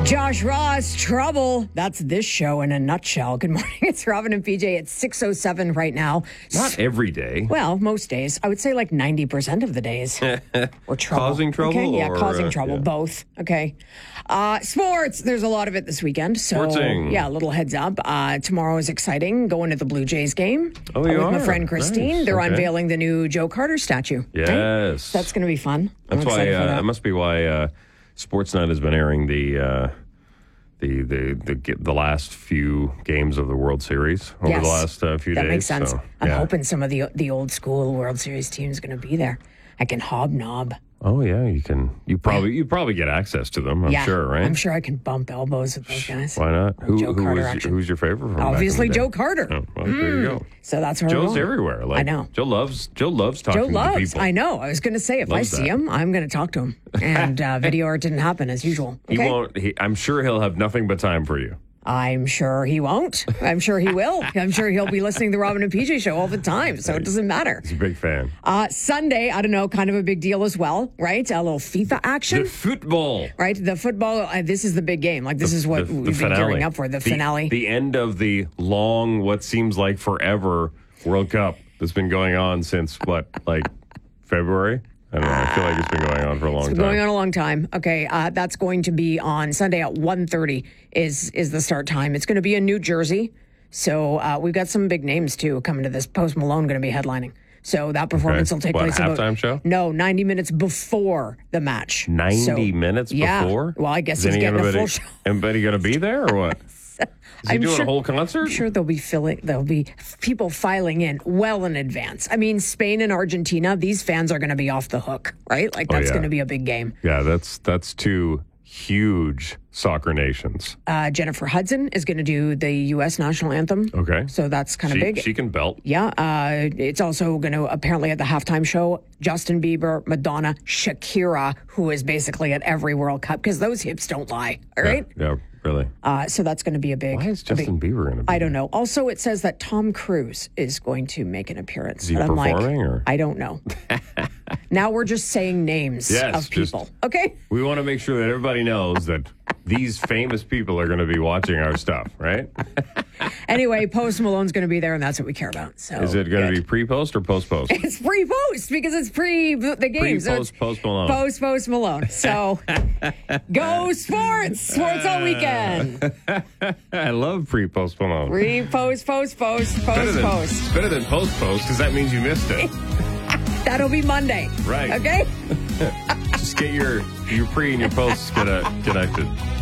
Josh Ross, Trouble. That's this show in a nutshell. Good morning. It's Robin and PJ. It's 6:07 right now. Not every day. Well, most days. I would say like 90% of the days. Or trouble. Causing trouble? Okay? Yeah, or, causing trouble. yeah. Both. Okay. Sports. There's a lot of it this weekend. So, Sportsing. yeah, a little heads up. Tomorrow is exciting. Going to the Blue Jays game. Oh, you with my are? friend Christine. Nice. They're Okay. unveiling the new Joe Carter statue. Yes. Right? So that's going to be fun. That's I'm why. excited for that. That must be why Sportsnet has been airing the last few games of the World Series over Yes. the last few days. That makes sense. So, I'm yeah. hoping some of the old school World Series team is going to be there. I can hobnob. Oh yeah, you can. You probably get access to them. I'm sure, right? I'm sure I can bump elbows with those guys. Why not? Joe Carter action. Who's your favorite? From back in Obviously, the day? Joe Carter. Oh, well, there you go. So that's where Joe's we're going. everywhere. Like, I know. Joe loves talking Joe to loves. people. I know. I was going to say, if I Loves see that. him, I'm going to talk to him. And video art didn't happen as usual. He Okay? won't. I'm sure he'll have nothing but time for you. I'm sure he won't. I'm sure he will. I'm sure he'll be listening to the Robin and PJ show all the time. So it doesn't matter. He's a big fan. Sunday, I don't know, kind of a big deal as well, right? A little FIFA action. The football. Right, the football. This is the big game. Like this is what The we've been finale. gearing up for. The finale. The end of the long, what seems like forever World Cup that's been going on since what, like February? I don't know. I feel like it's been going on for a long It's time. been going on a long time. Okay, that's going to be on Sunday at 1:30 is the start time. It's going to be in New Jersey. So we've got some big names too coming to this. Post Malone going to be headlining. So that performance will take What, place halftime show? No, 90 minutes before the match. 90 minutes yeah. before? Well, I guess Is he's getting a full show. Anybody going to be there or what? Is he doing a whole concert? I'm sure there'll be people filing in well in advance. I mean, Spain and Argentina, these fans are going to be off the hook, right? Like that's yeah. going to be a big game. Yeah, that's two huge soccer nations. Jennifer Hudson is going to do the U.S. national anthem. Okay. So that's kind of big. She can belt. Yeah. It's also going to, apparently at the halftime show, Justin Bieber, Madonna, Shakira, who is basically at every World Cup, because those hips don't lie. All right. Yeah, really. So that's going to be a big. Why is Justin Bieber going to be I don't know. Also, it says that Tom Cruise is going to make an appearance. Is he And I'm performing, or? I don't know. Now we're just saying names Yes, of people. just- Okay. We want to make sure that everybody knows that these famous people are going to be watching our stuff, right? Anyway, Post Malone's going to be there, and that's what we care about. So Is it going to be pre-post or post-post? It's pre-post because it's pre the game. So it's Pre-post Malone. Post Malone. So go sports. Sports all weekend. I love pre-post Malone. Post. Better than post-post because that means you missed it. That'll be Monday. Right. Okay. Just get your pre and your posts connected.